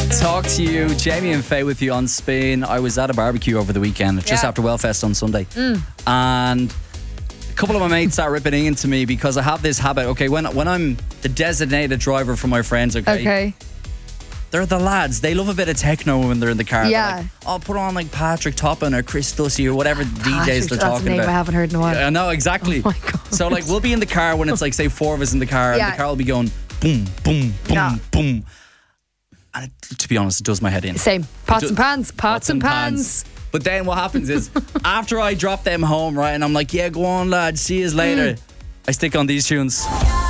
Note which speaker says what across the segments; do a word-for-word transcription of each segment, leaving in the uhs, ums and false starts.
Speaker 1: Talk to you, Jamie and Faye with you on Spin. I was at a barbecue over the weekend, just
Speaker 2: Yeah.
Speaker 1: after Wellfest on Sunday,
Speaker 2: Mm.
Speaker 1: and a couple of my mates started ripping into me because I have this habit. Okay, when when I'm the designated driver for my friends, okay,
Speaker 2: Okay.
Speaker 1: they're the lads. They love a bit of techno when they're in the car. They're
Speaker 2: Yeah.
Speaker 1: like, I'll put on like Patrick Toppin or Chris Dussy or whatever D Js
Speaker 2: Patrick,
Speaker 1: they're
Speaker 2: that's a
Speaker 1: talking
Speaker 2: name
Speaker 1: about.
Speaker 2: I haven't heard in a while.
Speaker 1: I know, exactly.
Speaker 2: Oh my God.
Speaker 1: So like we'll be in the car when it's like say four of us in the car,
Speaker 2: Yeah.
Speaker 1: and the car will be going boom, boom, boom,
Speaker 2: Yeah.
Speaker 1: boom. And it, to be honest, it does my head in.
Speaker 2: Same. Pots
Speaker 1: do-
Speaker 2: and pans. Pots, and pans.
Speaker 1: But then what happens is, after I drop them home, right, and I'm like, yeah, go on, lad, see you later.
Speaker 2: Mm.
Speaker 1: I stick on these tunes.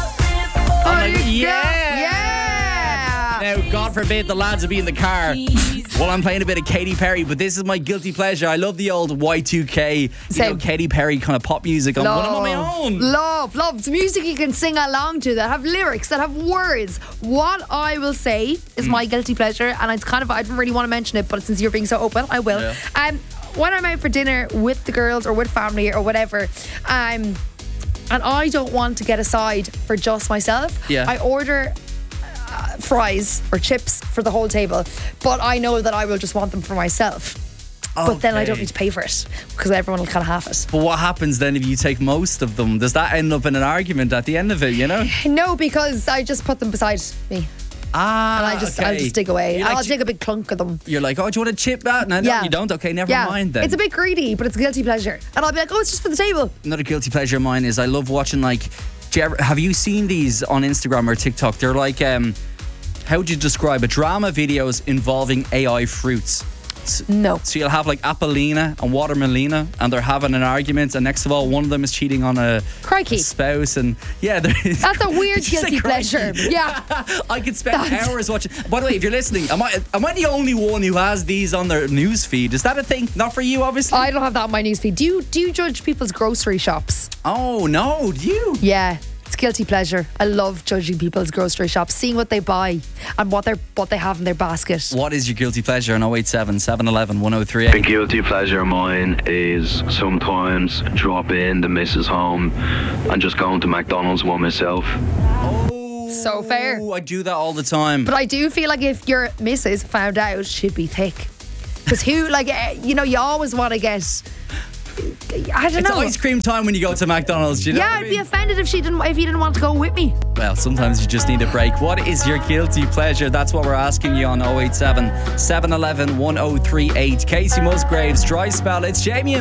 Speaker 2: Oh,
Speaker 1: I'm like,
Speaker 2: you
Speaker 1: yeah.
Speaker 2: go. Yeah.
Speaker 1: Now, God forbid the lads will be in the car while I'm playing a bit of Katy Perry, but this is my guilty pleasure. I love the old Y two K, you
Speaker 2: Same.
Speaker 1: know, Katy Perry kind of pop music on when I'm on my own.
Speaker 2: Love, love. It's music you can sing along to that have lyrics, that have words. What I will say is
Speaker 1: Hmm.
Speaker 2: my guilty pleasure, and it's kind of, I didn't really want to mention it, but since you're being so open, I will.
Speaker 1: Yeah.
Speaker 2: Um, when I'm out for dinner with the girls or with family or whatever, um, and I don't want to get a side for just myself,
Speaker 1: Yeah.
Speaker 2: I order uh, fries or chips for the whole table, but I know that I will just want them for myself. But then I don't
Speaker 1: Okay.
Speaker 2: need to pay for it because everyone will kind of half it.
Speaker 1: But what happens then if you take most of them? Does that end up in an argument at the end of it, you know?
Speaker 2: No, because I just put them beside me
Speaker 1: Ah,
Speaker 2: and I just
Speaker 1: okay.
Speaker 2: I'll just dig away.
Speaker 1: You like
Speaker 2: I'll
Speaker 1: to-
Speaker 2: take a big clunk of them.
Speaker 1: You're like, oh, do you want to chip that? No, no,
Speaker 2: Yeah.
Speaker 1: you don't. Okay, never
Speaker 2: Yeah,
Speaker 1: mind then.
Speaker 2: it's a bit greedy, but it's a guilty pleasure. And I'll be like, oh, it's just for the table.
Speaker 1: Another guilty pleasure of mine is I love watching like. Do you ever, have you seen these on Instagram or TikTok? They're like, um, how would you describe it? Drama videos involving A I fruits. S-
Speaker 2: No.
Speaker 1: So you'll have like Appalina and Watermelina, and they're having an argument, and next of all, one of them is cheating on a,
Speaker 2: Crikey.
Speaker 1: a spouse, and yeah, there is.
Speaker 2: That's a weird
Speaker 1: Did you say
Speaker 2: guilty
Speaker 1: crikey?
Speaker 2: pleasure. Yeah.
Speaker 1: I could spend
Speaker 2: That's-
Speaker 1: hours watching. By the way, if you're listening, am I am I the only one who has these on their news feed? Is that a thing? Not for you, obviously.
Speaker 2: I don't have that on my newsfeed. Do you do you judge people's grocery shops?
Speaker 1: oh no, do you?
Speaker 2: Yeah. It's guilty pleasure. I love judging people's grocery shops, seeing what they buy and what they are what they have in their basket.
Speaker 1: What is your guilty pleasure on oh eight seven, seven one one, one oh three
Speaker 3: A
Speaker 1: eight?
Speaker 3: guilty pleasure of mine is sometimes drop in the missus home and just going to McDonald's by myself.
Speaker 2: So fair.
Speaker 1: Oh, I do that all the time.
Speaker 2: But I do feel like if your missus found out, she'd be thick. Because who, like, eh, you know, you always want to get. I don't
Speaker 1: It's
Speaker 2: know.
Speaker 1: ice cream time when you go to McDonald's. Do you know
Speaker 2: yeah,
Speaker 1: what I
Speaker 2: I'd
Speaker 1: mean?
Speaker 2: be offended if she didn't. If you didn't want to go with me.
Speaker 1: Well, sometimes you just need a break. What is your guilty pleasure? That's what we're asking you on oh eight seven, seven one one, one oh three eight. Casey Musgraves, Dry Spell. It's Jamie and